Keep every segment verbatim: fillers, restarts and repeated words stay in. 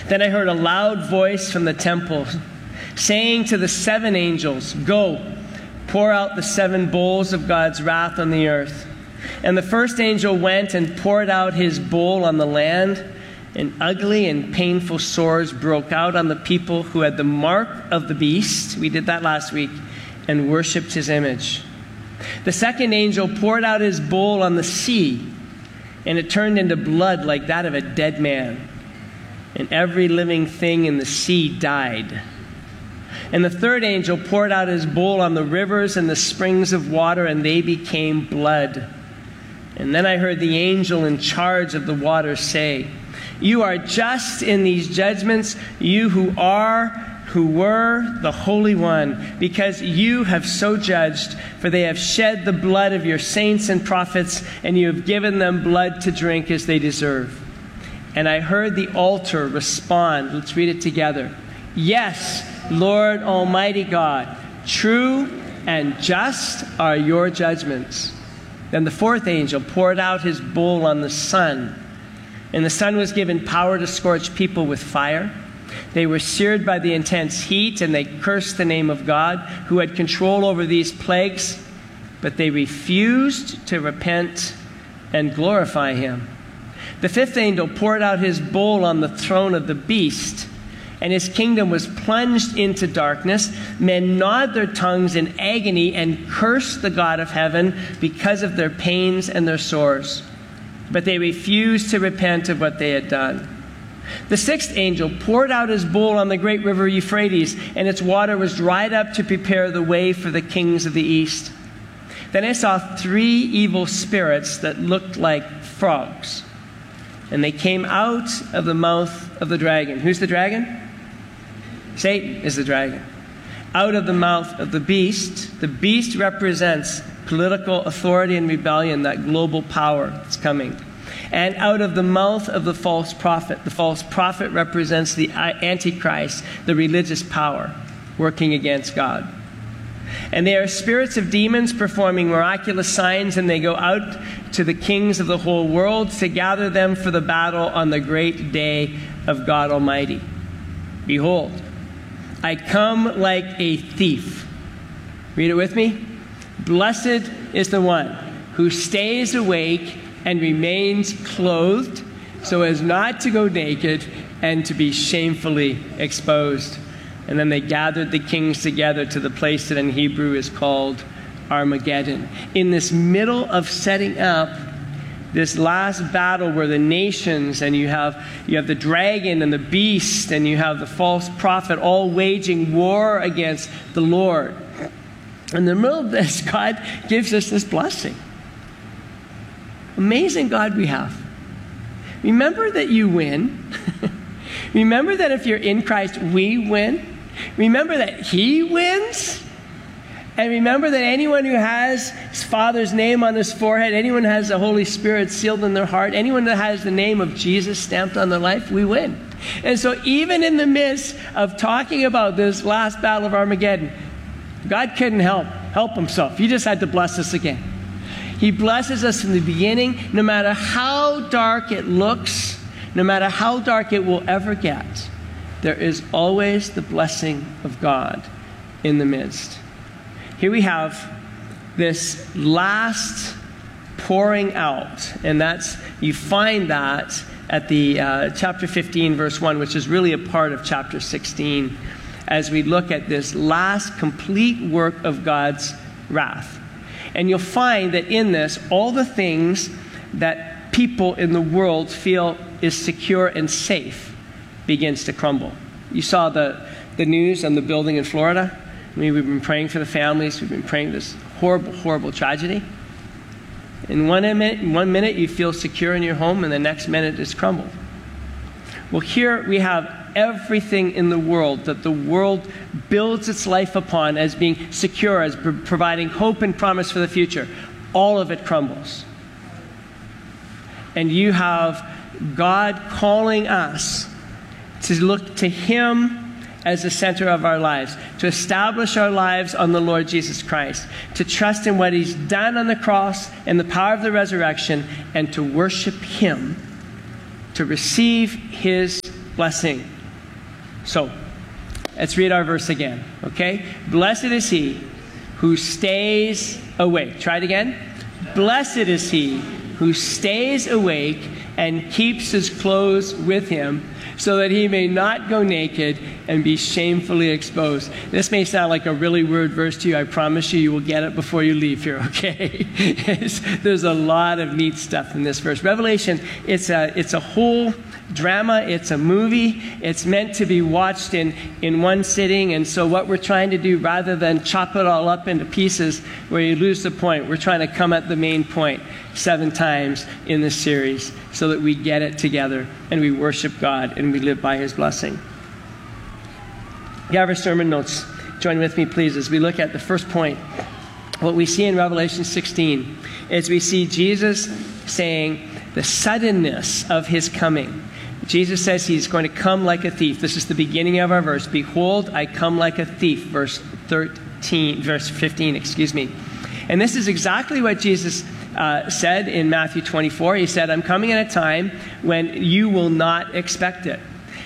Then I heard a loud voice from the temple saying to the seven angels, "Go, pour out the seven bowls of God's wrath on the earth." And the first angel went and poured out his bowl on the land, and ugly and painful sores broke out on the people who had the mark of the beast. We did that last week, and worshipped his image. The second angel poured out his bowl on the sea, and it turned into blood like that of a dead man. And every living thing in the sea died. And the third angel poured out his bowl on the rivers and the springs of water, and they became blood. And then I heard the angel in charge of the waters say, "You are just in these judgments, you who are, who were, the Holy One, because you have so judged, for they have shed the blood of your saints and prophets, and you have given them blood to drink as they deserve." And I heard the altar respond. Let's read it together. "Yes, Lord Almighty God, true and just are your judgments." Then the fourth angel poured out his bowl on the sun, and the sun was given power to scorch people with fire. They were seared by the intense heat, and they cursed the name of God, who had control over these plagues, but they refused to repent and glorify him. The fifth angel poured out his bowl on the throne of the beast, and his kingdom was plunged into darkness. Men gnawed their tongues in agony and cursed the God of heaven because of their pains and their sores. But they refused to repent of what they had done. The sixth angel poured out his bowl on the great river Euphrates, and its water was dried up to prepare the way for the kings of the east. Then I saw three evil spirits that looked like frogs, and they came out of the mouth of the dragon. Who's the dragon? Satan is the dragon. Out of the mouth of the beast. The beast represents political authority and rebellion, that global power that's coming. And out of the mouth of the false prophet. The false prophet represents the Antichrist, the religious power working against God. And they are spirits of demons performing miraculous signs, and they go out to the kings of the whole world to gather them for the battle on the great day of God Almighty. Behold, I come like a thief. Read it with me. Blessed is the one who stays awake and remains clothed, so as not to go naked and to be shamefully exposed. And then they gathered the kings together to the place that in Hebrew is called Armageddon. In this middle of setting up this last battle where the nations, and you have you have the dragon and the beast, and you have the false prophet all waging war against the Lord. In the middle of this, God gives us this blessing. Amazing God we have. Remember that you win. Remember that if you're in Christ, we win. Remember that he wins. And remember that anyone who has his Father's name on his forehead, anyone who has the Holy Spirit sealed in their heart, anyone that has the name of Jesus stamped on their life, we win. And so even in the midst of talking about this last battle of Armageddon, God couldn't help, help himself. He just had to bless us again. He blesses us from the beginning, no matter how dark it looks, no matter how dark it will ever get, there is always the blessing of God in the midst. Here we have this last pouring out, and that's, you find that at the uh, chapter fifteen, verse one, which is really a part of chapter sixteen, as we look at this last complete work of God's wrath. And you'll find that in this, all the things that people in the world feel is secure and safe begins to crumble. You saw the, the news on the building in Florida. I mean, we've been praying for the families. We've been praying this horrible, horrible tragedy. In one minute, in one minute, you feel secure in your home, and the next minute it's crumbled. Well, here we have everything in the world that the world builds its life upon as being secure, as pro- providing hope and promise for the future. All of it crumbles. And you have God calling us to look to him as the center of our lives, to establish our lives on the Lord Jesus Christ, to trust in what he's done on the cross and the power of the resurrection, and to worship him, to receive his blessing. So, let's read our verse again, okay? Blessed is he who stays awake. Try it again. Blessed is he who stays awake and keeps his clothes with him, so that he may not go naked and be shamefully exposed. This may sound like a really weird verse to you. I promise you, you will get it before you leave here, okay? There's a lot of neat stuff in this verse. Revelation, it's a, it's a whole drama. It's a movie. It's meant to be watched in, in one sitting. And so what we're trying to do, rather than chop it all up into pieces where you lose the point, we're trying to come at the main point seven times in this series so that we get it together and we worship God and we live by his blessing. You have our sermon notes. Join with me, please, as we look at the first point. What we see in Revelation sixteen is we see Jesus saying the suddenness of his coming. Jesus says he's going to come like a thief. This is the beginning of our verse. Behold, I come like a thief. Verse thirteen, verse fifteen, excuse me. And this is exactly what Jesus uh, said in Matthew twenty-four. He said, I'm coming at a time when you will not expect it.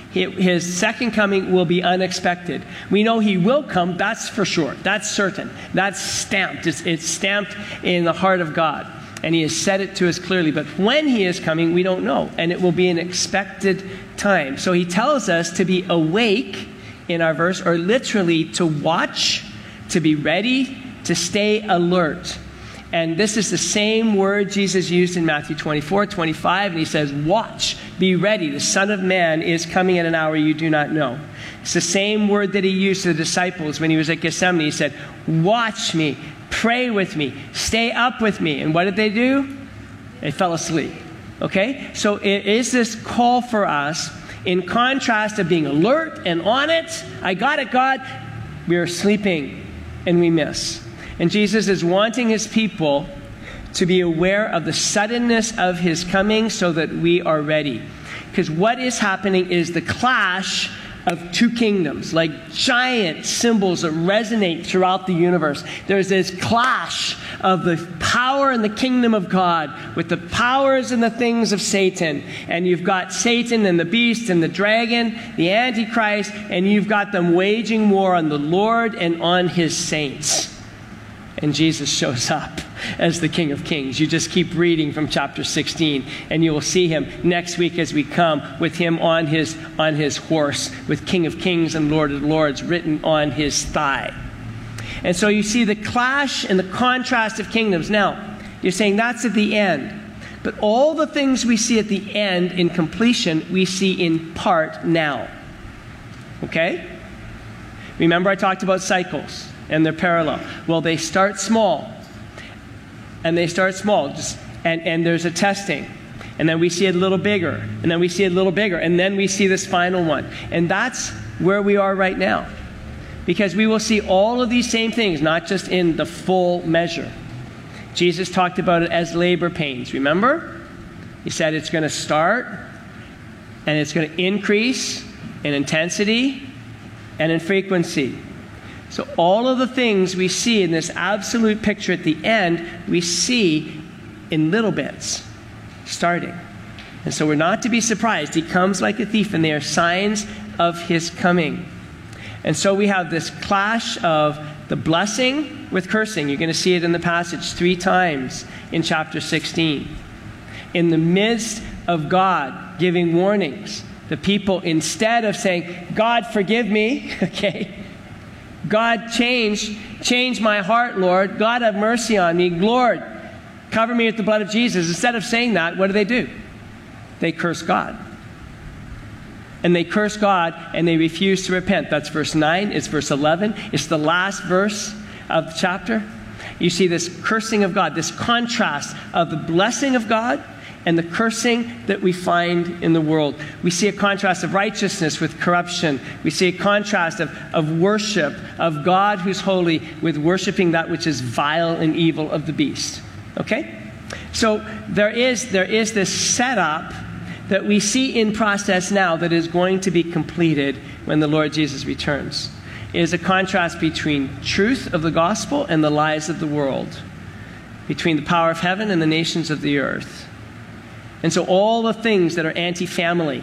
His second coming will be unexpected. We know he will come, that's for sure. That's certain. That's stamped. It's, it's stamped in the heart of God. And he has said it to us clearly. But when he is coming, we don't know. And it will be an expected time. So he tells us to be awake in our verse, or literally to watch, to be ready, to stay alert. And this is the same word Jesus used in Matthew twenty-four, twenty-five. And he says, watch, be ready. The Son of Man is coming at an hour you do not know. It's the same word that he used to the disciples when he was at Gethsemane. He said, watch me, pray with me, stay up with me. And what did they do? They fell asleep. Okay? So it is this call for us, in contrast of being alert and on it. I got it, God. We are sleeping and we miss. And Jesus is wanting his people to be aware of the suddenness of his coming so that we are ready. Because what is happening is the clash of two kingdoms, like giant symbols that resonate throughout the universe. There's this clash of the power and the kingdom of God with the powers and the things of Satan. And you've got Satan and the beast and the dragon, the Antichrist, and you've got them waging war on the Lord and on his saints. And Jesus shows up as the King of Kings. You just keep reading from chapter sixteen, and you will see him next week as we come with him on his, on his horse, with King of Kings and Lord of Lords written on his thigh. And so you see the clash and the contrast of kingdoms. Now, you're saying that's at the end. But all the things we see at the end in completion, we see in part now. Okay? Remember I talked about cycles and they're parallel. Well, they start small. And they start small. Just, and, and there's a testing. And then we see it a little bigger. And then we see it a little bigger. And then we see this final one. And that's where we are right now. Because we will see all of these same things, not just in the full measure. Jesus talked about it as labor pains. Remember? He said it's going to start. And it's going to increase in intensity and in frequency. So all of the things we see in this absolute picture at the end, we see in little bits, starting. And so we're not to be surprised. He comes like a thief, and they are signs of his coming. And so we have this clash of the blessing with cursing. You're going to see it in the passage three times in chapter sixteen. In the midst of God giving warnings, the people, instead of saying, God, forgive me, okay, God, change, change my heart, Lord. God, have mercy on me. Lord, cover me with the blood of Jesus. Instead of saying that, what do they do? They curse God. And they curse God, and they refuse to repent. That's verse nine. It's verse eleven. It's the last verse of the chapter. You see this cursing of God, this contrast of the blessing of God and the cursing that we find in the world. We see a contrast of righteousness with corruption. We see a contrast of, of worship of God who's holy with worshiping that which is vile and evil of the beast. Okay? So there is, there is this setup that we see in process now that is going to be completed when the Lord Jesus returns. It is a contrast between truth of the gospel and the lies of the world, between the power of heaven and the nations of the earth. And so all the things that are anti-family,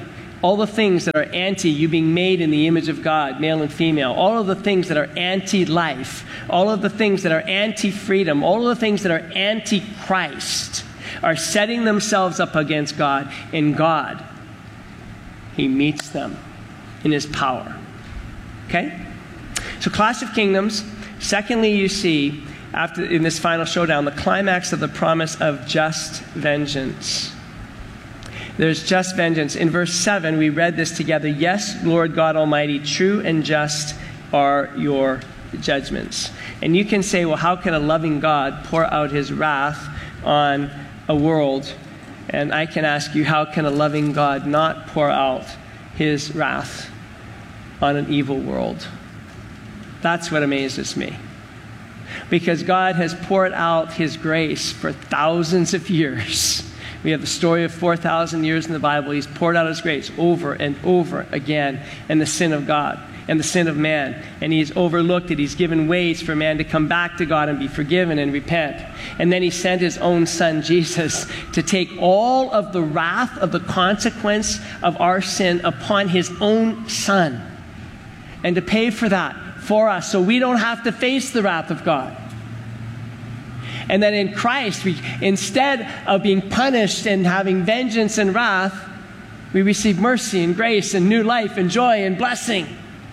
all the things that are anti you being made in the image of God, male and female, all of the things that are anti-life, all of the things that are anti-freedom, all of the things that are anti-Christ are setting themselves up against God. And God, he meets them in his power. Okay? So Clash of Kingdoms. Secondly, you see, after in this final showdown, the climax of the promise of just vengeance. There's just vengeance. In verse seven, we read this together. Yes, Lord God Almighty, true and just are your judgments. And you can say, well, how can a loving God pour out his wrath on a world? And I can ask you, how can a loving God not pour out his wrath on an evil world? That's what amazes me. Because God has poured out his grace for thousands of years. We have the story of four thousand years in the Bible. He's poured out his grace over and over again, and the sin of God and the sin of man. And he's overlooked it. He's given ways for man to come back to God and be forgiven and repent. And then he sent his own son, Jesus, to take all of the wrath of the consequence of our sin upon his own son and to pay for that for us so we don't have to face the wrath of God. And that in Christ, we, instead of being punished and having vengeance and wrath, we receive mercy and grace and new life and joy and blessing.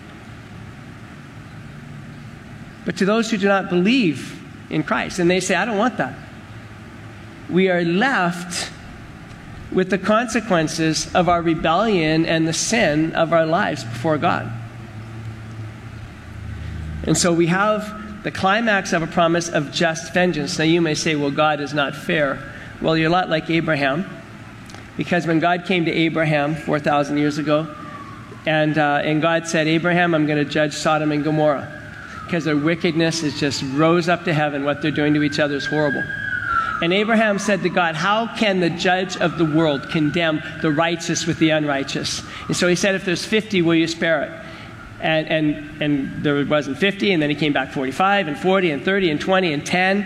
But to those who do not believe in Christ, and they say, I don't want that, we are left with the consequences of our rebellion and the sin of our lives before God. And so we have the climax of a promise of just vengeance. Now you may say, well, God is not fair. Well, you're a lot like Abraham. Because when God came to Abraham four thousand years ago, and, uh, and God said, Abraham, I'm going to judge Sodom and Gomorrah. Because their wickedness is just rose up to heaven. What they're doing to each other is horrible. And Abraham said to God, how can the judge of the world condemn the righteous with the unrighteous? And so he said, if there's fifty, will you spare it? And, and, and there wasn't fifty, and then he came back forty-five, and forty, and thirty, and twenty, and ten.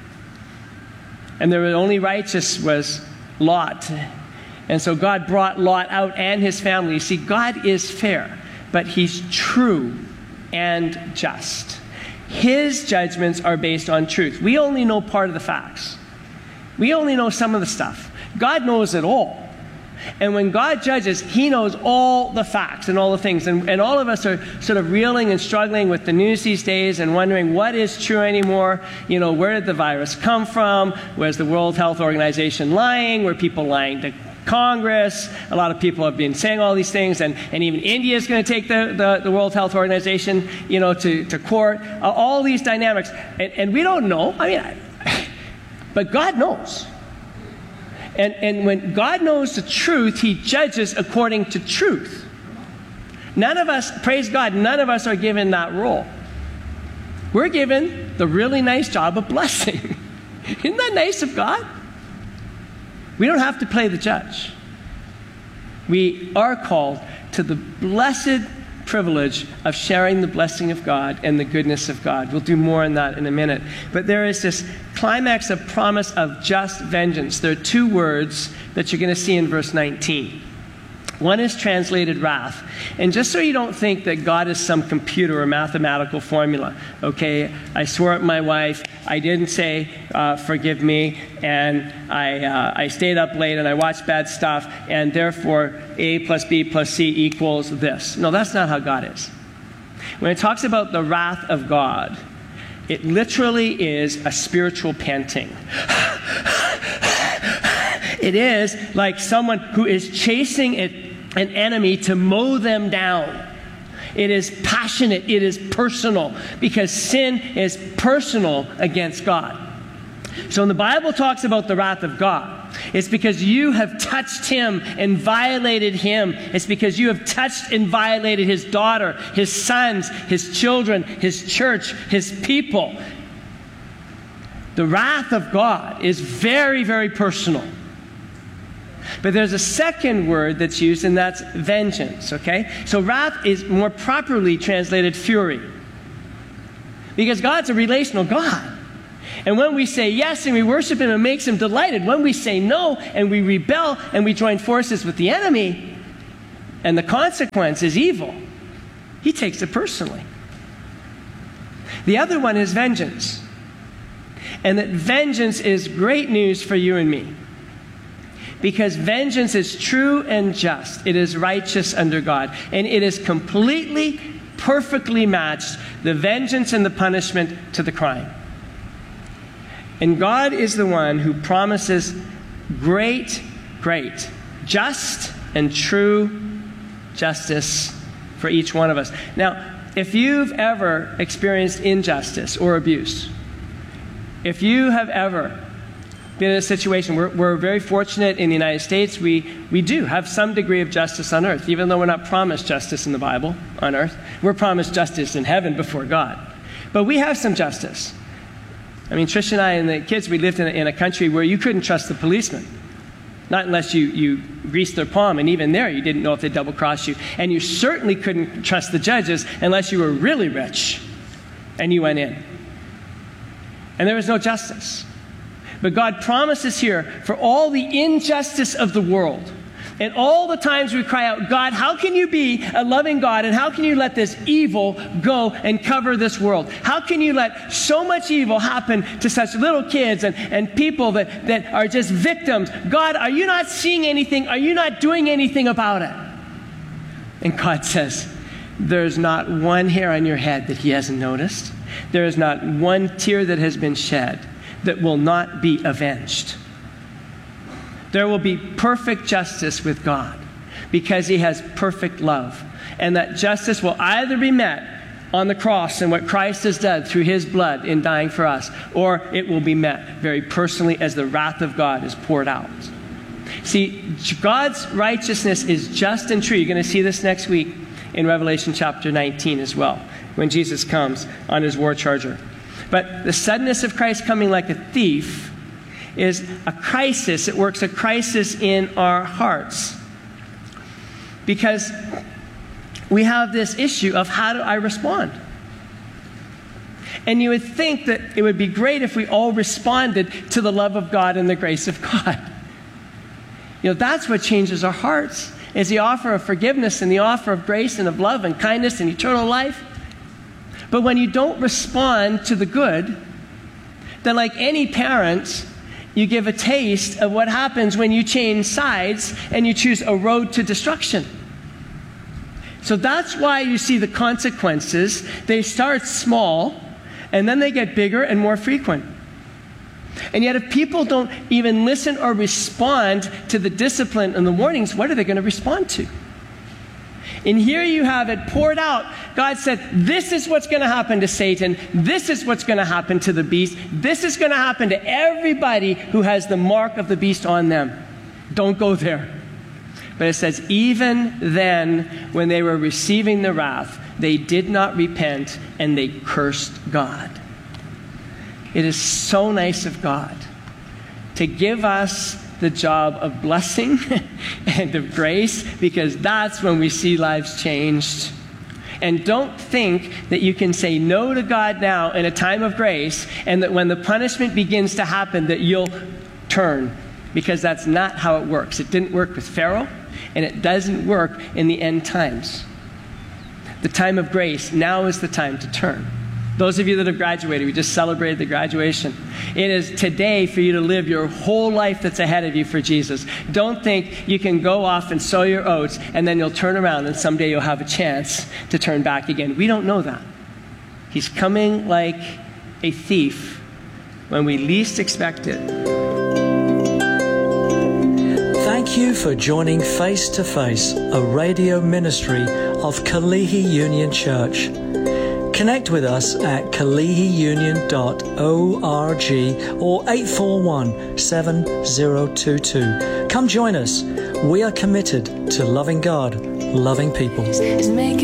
And the only righteous was Lot. And so God brought Lot out and his family. You see, God is fair, but he's true and just. His judgments are based on truth. We only know part of the facts. We only know some of the stuff. God knows it all. And when God judges, he knows all the facts and all the things. And, and all of us are sort of reeling and struggling with the news these days and wondering what is true anymore. You know, where did the virus come from? Where's the World Health Organization lying? Were people lying to Congress? A lot of people have been saying all these things. And, and even India is going to take the, the, the World Health Organization, you know, to, to court. Uh, all these dynamics. And, and we don't know. I mean, I, but God knows. And, and when God knows the truth, he judges according to truth. None of us, praise God, none of us are given that role. We're given the really nice job of blessing. Isn't that nice of God? We don't have to play the judge. We are called to the blessed privilege of sharing the blessing of God and the goodness of God. We'll do more on that in a minute. But there is this climax of promise of just vengeance. There are two words that you're going to see in verse nineteen. One is translated wrath. And just so you don't think that God is some computer or mathematical formula, okay, I swore at my wife, I didn't say, uh, forgive me, and I, uh, I stayed up late and I watched bad stuff, and therefore A plus B plus C equals this. No, that's not how God is. When it talks about the wrath of God, it literally is a spiritual panting. It is like someone who is chasing it, an enemy to mow them down. It is passionate. It is personal, because sin is personal against God. So when the Bible talks about the wrath of God, it's because you have touched him and violated him. It's because you have touched and violated his daughter, his sons, his children, his church, his people. The wrath of God is very, very personal. But there's a second word that's used, and that's vengeance, okay? So wrath is more properly translated fury. Because God's a relational God. And when we say yes and we worship him, it makes him delighted. When we say no and we rebel and we join forces with the enemy, and the consequence is evil, he takes it personally. The other one is vengeance. And that vengeance is great news for you and me. Because vengeance is true and just. It is righteous under God. And it is completely, perfectly matched, the vengeance and the punishment to the crime. And God is the one who promises great, great, just and true justice for each one of us. Now, if you've ever experienced injustice or abuse, if you have ever been in a situation, we're, we're very fortunate in the United States, we, we do have some degree of justice on earth, even though we're not promised justice in the Bible on earth. We're promised justice in heaven before God. But we have some justice. I mean, Trish and I and the kids, we lived in a, in a country where you couldn't trust the policeman. Not unless you, you greased their palm, and even there you didn't know if they'd double-cross you. And you certainly couldn't trust the judges unless you were really rich and you went in. And there was no justice. But God promises here for all the injustice of the world, and all the times we cry out, God, how can you be a loving God, and how can you let this evil go and cover this world? How can you let so much evil happen to such little kids and, and people that, that are just victims? God, are you not seeing anything? Are you not doing anything about it? And God says, there's not one hair on your head that he hasn't noticed. There is not one tear that has been shed that will not be avenged. There will be perfect justice with God because he has perfect love. And that justice will either be met on the cross and what Christ has done through his blood in dying for us, or it will be met very personally as the wrath of God is poured out. See, God's righteousness is just and true. You're going to see this next week in Revelation chapter nineteen as well, when Jesus comes on his war charger. But the suddenness of Christ coming like a thief is a crisis. It works a crisis in our hearts. Because we have this issue of how do I respond? And you would think that it would be great if we all responded to the love of God and the grace of God. You know, that's what changes our hearts, is the offer of forgiveness and the offer of grace and of love and kindness and eternal life. But when you don't respond to the good, then like any parent, you give a taste of what happens when you change sides and you choose a road to destruction. So that's why you see the consequences. They start small, and then they get bigger and more frequent. And yet if people don't even listen or respond to the discipline in the warnings, what are they going to respond to? And here you have it poured out. God said, this is what's going to happen to Satan. This is what's going to happen to the beast. This is going to happen to everybody who has the mark of the beast on them. Don't go there. But it says, even then, when they were receiving the wrath, they did not repent and they cursed God. It is so nice of God to give us the job of blessing and of grace, because that's when we see lives changed. And don't think that you can say no to God now in a time of grace, and that when the punishment begins to happen that you'll turn, because that's not how it works. It didn't work with Pharaoh, and it doesn't work in the end times. The time of grace, now is the time to turn. Those of you that have graduated, we just celebrated the graduation. It is today for you to live your whole life that's ahead of you for Jesus. Don't think you can go off and sow your oats and then you'll turn around and someday you'll have a chance to turn back again. We don't know that. He's coming like a thief when we least expect it. Thank you for joining Face to Face, a radio ministry of Kalihi Union Church. Connect with us at kalihi union dot org or eight four one, seven zero two two. Come join us. We are committed to loving God, loving people.